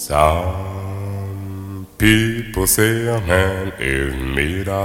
Some people say a man is made out